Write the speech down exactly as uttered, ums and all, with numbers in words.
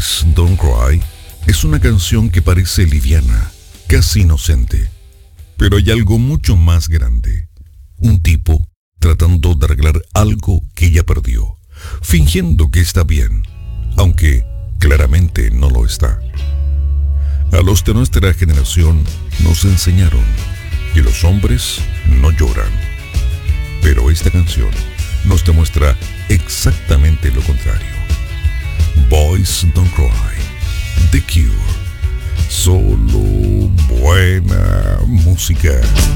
Boys Don't Cry es una canción que parece liviana, casi inocente, pero hay algo mucho más grande. Un tipo tratando de arreglar algo que ya perdió, fingiendo que está bien, aunque claramente no lo está. A los de nuestra generación nos enseñaron que los hombres no lloran, pero esta canción nos demuestra exactamente lo contrario. Boys Don't Cry, The Cure, solo buena música.